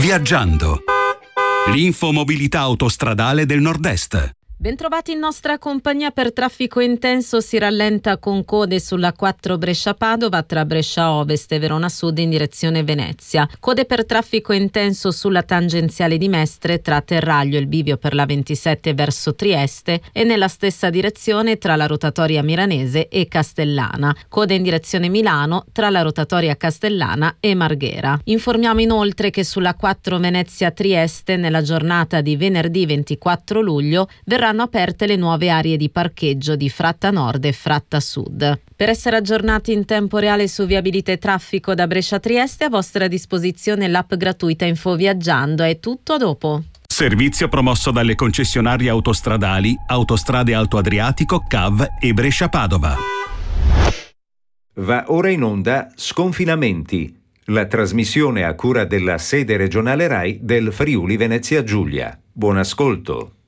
Viaggiando. L'infomobilità autostradale del Nord-Est. Bentrovati in nostra compagnia. Per traffico intenso si rallenta con code sulla 4 Brescia-Padova tra Brescia Ovest e Verona Sud in direzione Venezia. Code per traffico intenso sulla tangenziale di Mestre tra Terraglio e il bivio per la 27 verso Trieste e nella stessa direzione tra la rotatoria milanese e Castellana. Code in direzione Milano tra la rotatoria Castellana e Marghera. Informiamo inoltre che sulla 4 Venezia-Trieste nella giornata di venerdì 24 luglio verranno aperte le nuove aree di parcheggio di Fratta Nord e Fratta Sud. Per essere aggiornati in tempo reale su viabilità e traffico da Brescia a Trieste, a vostra disposizione l'app gratuita Info Viaggiando. È tutto, a dopo. Servizio promosso dalle concessionarie autostradali Autostrade Alto Adriatico, CAV e Brescia-Padova. Va ora in onda Sconfinamenti, la trasmissione a cura della sede regionale RAI del Friuli Venezia Giulia. Buon ascolto.